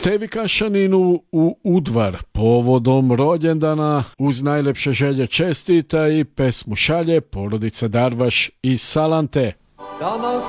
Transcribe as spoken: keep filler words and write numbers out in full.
Stevi Kašaninu u Udvar povodom rođendana uz najlepše želje čestita i pesmu šalje porodica Darvaš iz Salante. Danas